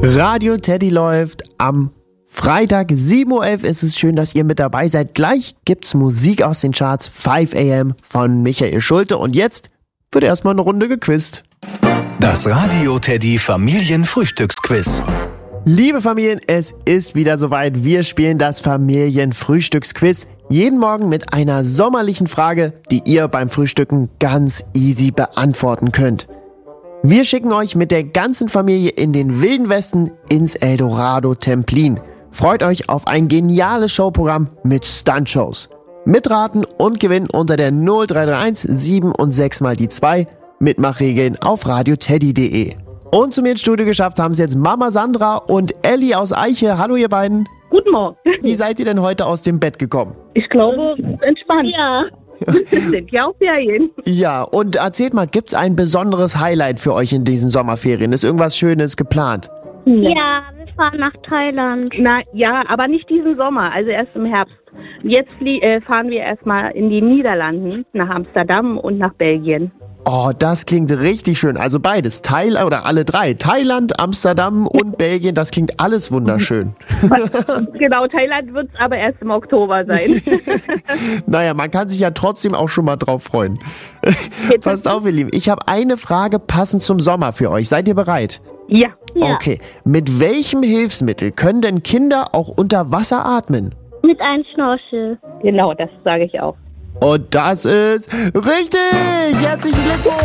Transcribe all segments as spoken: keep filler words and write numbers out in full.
Radio Teddy läuft am Freitag, sieben Uhr elf ist es. Schön, dass ihr mit dabei seid. Gleich gibt's Musik aus den Charts, fünf a m von Michael Schulte. Und jetzt wird erstmal eine Runde gequizt. Das Radio Teddy Familienfrühstücksquiz. Liebe Familien, es ist wieder soweit. Wir spielen das Familienfrühstücksquiz. Jeden Morgen mit einer sommerlichen Frage, die ihr beim Frühstücken ganz easy beantworten könnt. Wir schicken euch mit der ganzen Familie in den Wilden Westen ins Eldorado Templin. Freut euch auf ein geniales Showprogramm mit Stuntshows. Mitraten und gewinnen unter der null drei drei eins sieben und sechs mal die zwei. Mitmachregeln auf radioteddy punkt de. Und zu mir ins Studio geschafft haben es jetzt Mama Sandra und Elli aus Eiche. Hallo ihr beiden. Guten Morgen. Wie seid ihr denn heute aus dem Bett gekommen? Ich glaube, entspannt. Ja. Wir sind ja auf Ferien. Ja, und erzählt mal, gibt's ein besonderes Highlight für euch in diesen Sommerferien? Ist irgendwas Schönes geplant? Ja, wir fahren nach Thailand. Na ja, aber nicht diesen Sommer, also erst im Herbst. Jetzt flie- äh, fahren wir erstmal in die Niederlanden, nach Amsterdam und nach Belgien. Oh, das klingt richtig schön. Also beides, Thailand oder alle drei. Thailand, Amsterdam und Belgien, das klingt alles wunderschön. Genau, Thailand wird es aber erst im Oktober sein. Naja, man kann sich ja trotzdem auch schon mal drauf freuen. Passt auf, ihr Lieben. Ich habe eine Frage passend zum Sommer für euch. Seid ihr bereit? Ja. Ja. Okay. Mit welchem Hilfsmittel können denn Kinder auch unter Wasser atmen? Mit einem Schnorchel. Genau, das sage ich auch. Und das ist richtig! Herzlichen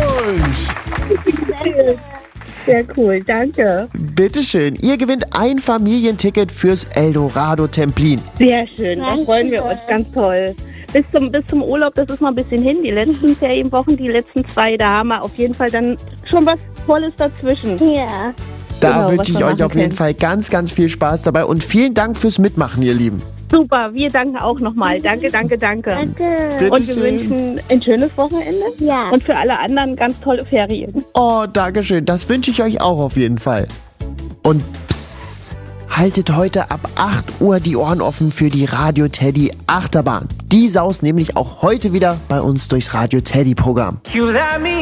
Glückwunsch! Sehr cool, danke. Bitteschön. Ihr gewinnt ein Familienticket fürs Eldorado Templin. Sehr schön, da Danke. freuen wir uns ganz toll. Bis zum, bis zum Urlaub, das ist noch ein bisschen hin. Die letzten Ferienwochen, die letzten zwei, da haben wir auf jeden Fall dann schon was Tolles dazwischen. Ja. Da Genau, was wünsche ich wir euch machen auf jeden können. Fall ganz, ganz viel Spaß dabei und vielen Dank fürs Mitmachen, ihr Lieben. Super, wir danken auch nochmal. Danke, danke, danke. Danke. Bitte Und wir schön. wünschen ein schönes Wochenende. Ja. Und für alle anderen ganz tolle Ferien. Oh, Dankeschön. Das wünsche ich euch auch auf jeden Fall. Und psst, haltet heute ab acht Uhr die Ohren offen für die Radio Teddy Achterbahn. Die saust nämlich auch heute wieder bei uns durchs Radio Teddy Programm. You let me